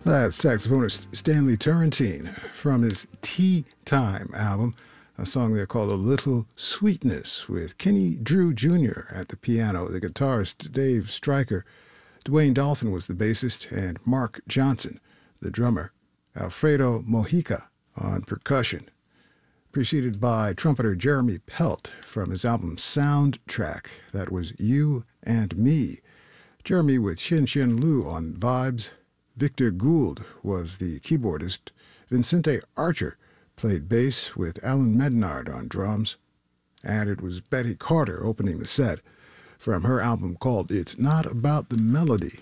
That's saxophonist Stanley Turrentine from his Tea Time album, a song there called A Little Sweetness, with Kenny Drew Jr. at the piano, the guitarist Dave Stryker, Dwayne Dolphin was the bassist, and Mark Johnson, the drummer, Alfredo Mojica on percussion, preceded by trumpeter Jeremy Pelt from his album Soundtrack, that was You and Me. Jeremy with Shin Shin Lu on vibes. Victor Gould was the keyboardist. Vincente Archer played bass with Alan Mednard on drums. And it was Betty Carter opening the set from her album called It's Not About the Melody.